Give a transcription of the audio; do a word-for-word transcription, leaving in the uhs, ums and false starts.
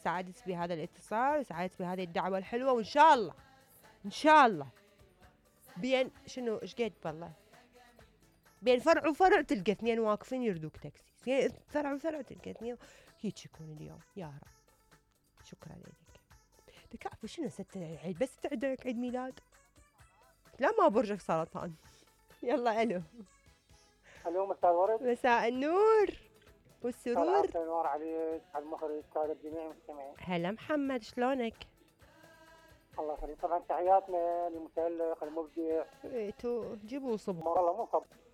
سعدت بهذا الاتصال وسعدت بهذه الدعوة الحلوة، وإن شاء الله إن شاء الله بين شنو إيش قد والله بين فرع وفرع تلقى اثنين واقفين يردوك تاكسي، فرع وفرع تلقى اثنين هيك يكون اليوم. يا رب شكرا لك. تكافئ شنو ست العيد بس تعدك عيد ميلاد؟ لا ما برجك سرطان. يلا الو. الو مساء الورد. مساء النور والسرور. مساء النور عليك، على المخرج، على الجميع المستمعين. هلا محمد شلونك؟ الله يخليك. طبعا تحياتنا للمتألق المبدع. ايتو جيبوا صب والله مو صب